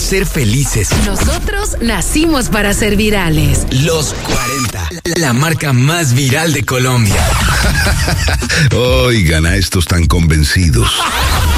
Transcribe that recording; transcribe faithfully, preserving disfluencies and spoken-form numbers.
ser felices. Nosotros nacimos para ser virales. Los cuarenta, la marca más viral de Colombia. Oigan a estos tan convencidos.